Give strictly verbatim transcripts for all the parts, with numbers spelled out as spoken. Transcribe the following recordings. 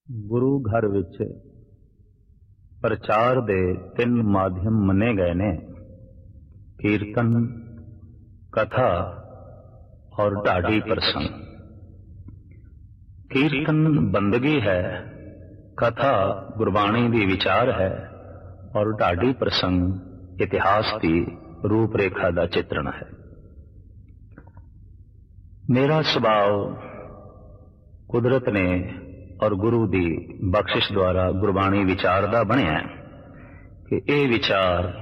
ਗੁਰੂ ਘਰ ਵਿੱਚ ਪ੍ਰਚਾਰ ਦੇ ਤਿੰਨ ਮਾਧਿਅਮ ਮੰਨੇ ਗਏ ਨੇ, ਕੀਰਤਨ, ਕਥਾ ਔਰ ਢਾਡੀ ਪ੍ਰਸੰਗ। ਕੀਰਤਨ ਬੰਦਗੀ ਹੈ, ਕਥਾ ਗੁਰਬਾਣੀ ਦੀ ਵਿਚਾਰ ਹੈ ਔਰ ਢਾਡੀ ਪ੍ਰਸੰਗ ਇਤਿਹਾਸ ਦੀ ਰੂਪ ਰੇਖਾ ਦਾ ਚਿਤਰਣ ਹੈ। ਮੇਰਾ ਸੁਭਾਅ ਕੁਦਰਤ ਨੇ ਔਰ ਗੁਰੂ ਦੀ ਬਖਸ਼ਿਸ਼ ਦੁਆਰਾ ਗੁਰਬਾਣੀ ਵਿਚਾਰ ਦਾ ਬਣਿਆ ਕਿ ਇਹ ਵਿਚਾਰ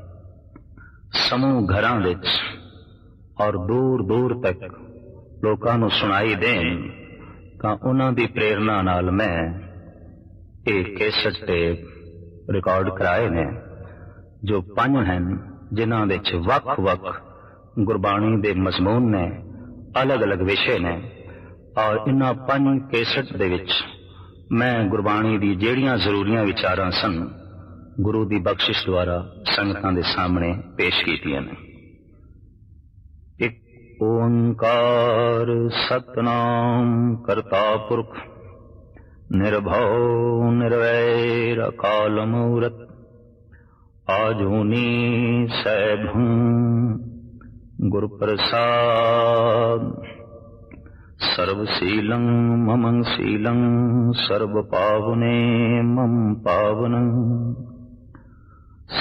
ਸਮੂਹ ਘਰਾਂ ਵਿੱਚ ਔਰ ਦੂਰ ਦੂਰ ਤੱਕ ਲੋਕਾਂ ਨੂੰ ਸੁਣਾਈ ਦੇਣ, ਤਾਂ ਉਹਨਾਂ ਦੀ ਪ੍ਰੇਰਨਾ ਨਾਲ ਮੈਂ ਇਹ ਕੇਸਟ ਟੇਪ ਰਿਕਾਰਡ ਕਰਾਏ ਨੇ, ਜੋ ਪੰਜ ਹਨ, ਜਿਨ੍ਹਾਂ ਵਿੱਚ ਵੱਖ ਵੱਖ ਗੁਰਬਾਣੀ ਦੇ ਮਜ਼ਮੂਨ ਨੇ, ਅਲੱਗ ਅਲੱਗ ਵਿਸ਼ੇ ਨੇ। ਔਰ ਇਹਨਾਂ ਪੰਜ ਕੇਸਟ ਦੇ ਵਿੱਚ ਮੈਂ ਗੁਰਬਾਣੀ ਦੀ ਜਿਹੜੀਆਂ ਜ਼ਰੂਰੀਆਂ ਵਿਚਾਰਾਂ ਸਨ, ਗੁਰੂ ਦੀ ਬਖਸ਼ਿਸ਼ ਦੁਆਰਾ ਸੰਗਤਾਂ ਦੇ ਸਾਹਮਣੇ ਪੇਸ਼ ਕੀਤੀਆਂ ਨੇ। ਇੱਕ ਓੰਕਾਰ ਸਤਨਾਮ ਕਰਤਾ ਪੁਰਖ ਨਿਰਭਉ ਨਿਰਵੈਰ ਅਕਾਲ ਮੂਰਤ ਆਜੂਨੀ ਸੈਭੰ ਗੁਰ ਪ੍ਰਸਾਦ ਸਰਬ ਸੀਲੰ ਮਮੰ ਸੀਲੰ ਸਰਬ ਪਾਵਨੇ ਮਮ ਪਾਵਨੰ।